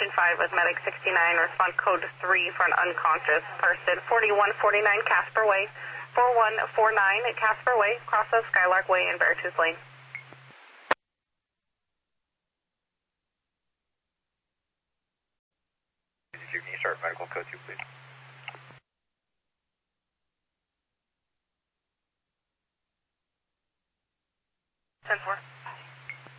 Engine 5 with Medic 69, respond code 3 for an unconscious person. 4149 Casper Way, 4149 Casper Way, cross of Skylark Way in Beartooth Lane. Can you start medical code 2, please? 10-4.